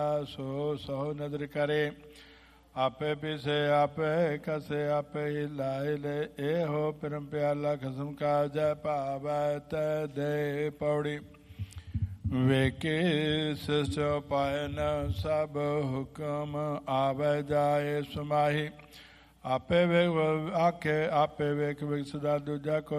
ਸੋ ਸਹੁ ਨਦਰ ਕਰੇ। ਆਪੇ ਪੀਸੇ ਆਪੇ ਕਸੇ ਆਪੇ ਹੀ ਲਾਏ ਲੈ। ਇਹੋ ਪਰਮ ਪਿਆਲਾ ਖਸਮ ਕਾ ਜੈ ਭਾਵੈ ਤੈ ਦੇ। ਪੌੜੀ ਵੇਖੇ ਸਿਸ ਪਾਇ ਨ ਸਭ ਹੁਕਮ ਆਵੈ ਜਾਏ ਸਮਾਹੀ। ਆਪੇ ਵੇਖ ਆਖੇ ਆਪੇ ਵੇਖ ਸਦਾ ਦੂਜਾ ਕੋ